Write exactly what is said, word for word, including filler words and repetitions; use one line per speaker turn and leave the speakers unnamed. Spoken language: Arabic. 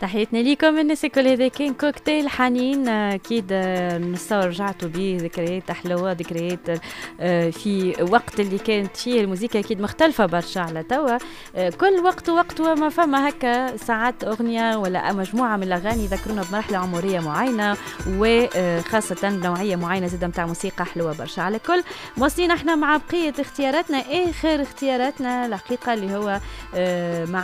تحياتنا ليكم الناس الكل. هذا كان كوكتيل حنين، اكيد نصور رجعتوا به ذكريات حلوه، ذكريات في وقت اللي كانت فيه الموسيقى اكيد مختلفه برشا على توا. كل وقت ووقت وما فما هكا ساعات اغنيه ولا مجموعه من الاغاني يذكرونا بمرحله عمريه معينه، وخاصه نوعيه معينه زاده نتاع موسيقى حلوه برشا. على كل مواصلين احنا مع بقيه اختياراتنا، اخر اختياراتنا الحقيقه اللي هو مع